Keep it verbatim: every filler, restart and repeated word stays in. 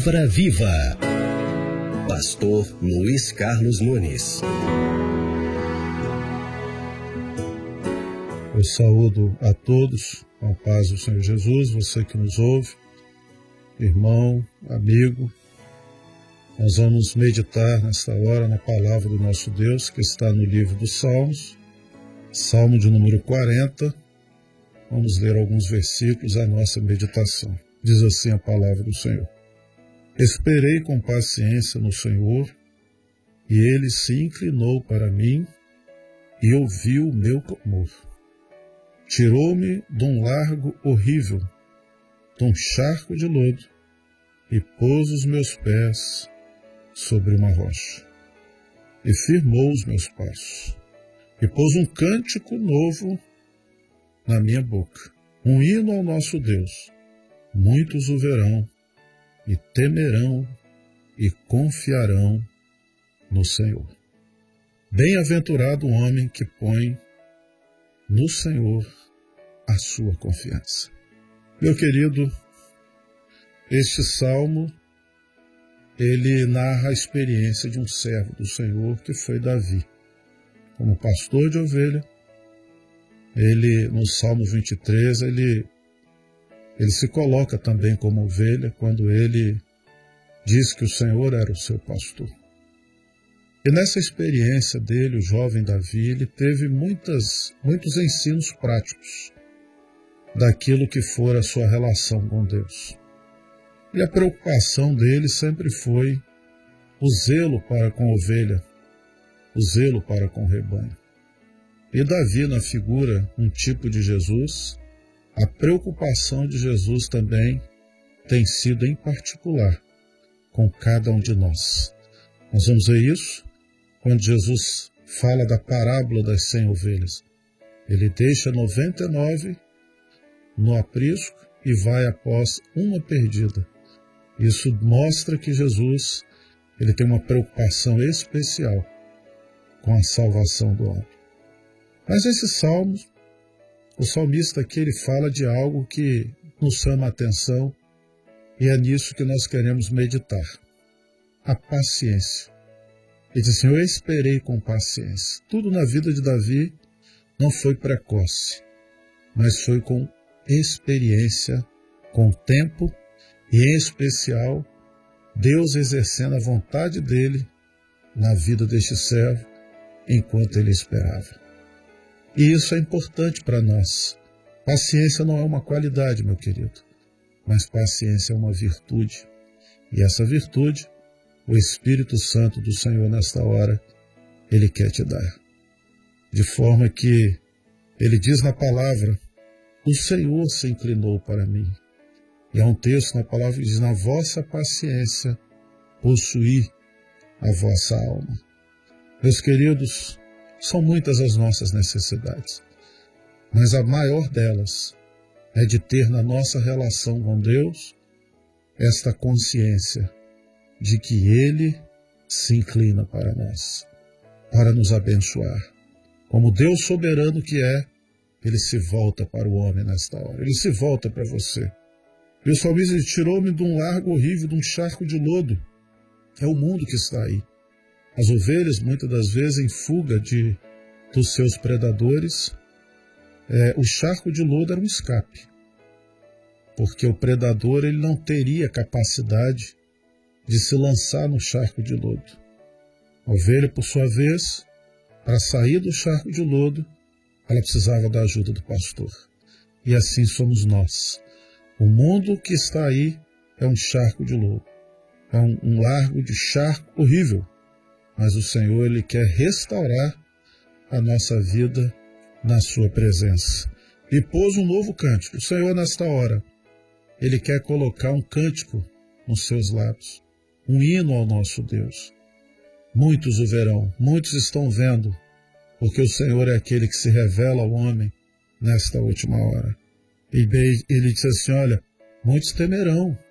Palavra Viva. Pastor Luiz Carlos Nunes. Eu saúdo a todos com a paz do Senhor Jesus, você que nos ouve, irmão, amigo. Nós vamos meditar nesta hora na palavra do nosso Deus, que está no livro dos Salmos, Salmo de número quarenta. Vamos ler alguns versículos à nossa meditação. Diz assim a palavra do Senhor: Esperei com paciência no Senhor, e Ele se inclinou para mim e ouviu o meu clamor. Tirou-me de um largo horrível, de um charco de lodo, e pôs os meus pés sobre uma rocha. E firmou os meus passos, e pôs um cântico novo na minha boca, um hino ao nosso Deus. Muitos o verão, e temerão, e confiarão no Senhor. Bem-aventurado o homem que põe no Senhor a sua confiança. Meu querido, este salmo, ele narra a experiência de um servo do Senhor que foi Davi. Como pastor de ovelha, ele, no Salmo vinte e três, ele, ele se coloca também como ovelha quando ele diz que o Senhor era o seu pastor. E nessa experiência dele, o jovem Davi, ele teve muitas, muitos ensinos práticos daquilo que for a sua relação com Deus. E a preocupação dele sempre foi o zelo para com a ovelha, o zelo para com o rebanho. E Davi, na figura, um tipo de Jesus, a preocupação de Jesus também tem sido em particular com cada um de nós. Nós vamos ver isso quando Jesus fala da parábola das cem ovelhas. Ele deixa noventa e nove no aprisco e vai após uma perdida. Isso mostra que Jesus ele tem uma preocupação especial com a salvação do homem. Mas esse salmo, o salmista aqui ele fala de algo que nos chama a atenção e é nisso que nós queremos meditar. A paciência. Ele diz assim: eu esperei com paciência. Tudo na vida de Davi não foi precoce, mas foi com experiência, com tempo e, em especial, Deus exercendo a vontade dele na vida deste servo enquanto ele esperava. E isso é importante para nós. Paciência não é uma qualidade, meu querido, mas paciência é uma virtude. E essa virtude, o Espírito Santo do Senhor nesta hora, Ele quer te dar. De forma que Ele diz na palavra: o Senhor se inclinou para mim. E há um texto na palavra que diz: na vossa paciência possuí a vossa alma. Meus queridos, são muitas as nossas necessidades, mas a maior delas é de ter na nossa relação com Deus esta consciência de que Ele se inclina para nós, para nos abençoar. Como Deus soberano que é, Ele se volta para o homem nesta hora, Ele se volta para você. E o salmista diz: tirou-me de um largo horrível, de um charco de lodo. É o mundo que está aí. As ovelhas, muitas das vezes, em fuga de, dos seus predadores, é, o charco de lodo era um escape, porque o predador ele não teria capacidade de se lançar no charco de lodo. A ovelha, por sua vez, para sair do charco de lodo, ela precisava da ajuda do pastor. E assim somos nós. O mundo que está aí é um charco de lodo, é um, um largo de charco horrível. Mas o Senhor, Ele quer restaurar a nossa vida na sua presença. E pôs um novo cântico. O Senhor, nesta hora, Ele quer colocar um cântico nos seus lábios, um hino ao nosso Deus. Muitos o verão, muitos estão vendo, porque o Senhor é aquele que se revela ao homem nesta última hora. E Ele diz assim: olha, muitos temerão,